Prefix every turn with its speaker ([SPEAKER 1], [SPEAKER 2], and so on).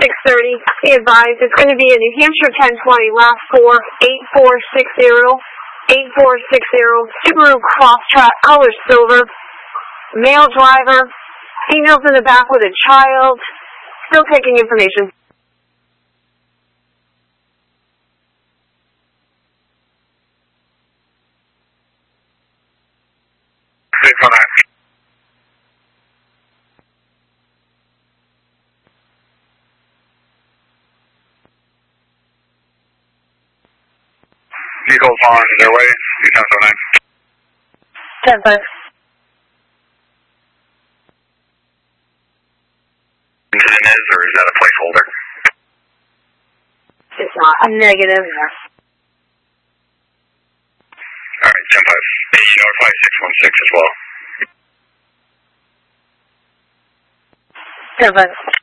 [SPEAKER 1] 6:30. Be advised, it's going to be a New Hampshire 1020, last 4, 8460, Subaru Crosstrek, color silver, male driver, females in the back with a child. Still taking information.
[SPEAKER 2] Vehicles on their way, 10-9.
[SPEAKER 1] 10-5.
[SPEAKER 2] Incident is, or is that a placeholder?
[SPEAKER 1] It's not. A negative.
[SPEAKER 2] Alright, 10-5. Hey, you notify 616 as well.
[SPEAKER 1] 10-5.